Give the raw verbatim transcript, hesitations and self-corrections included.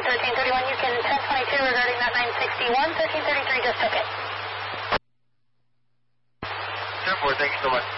thirteen thirty-one, you can ten twenty-two regarding that nine sixty-one, thirteen thirty-three just took it. ten four, thank you so much.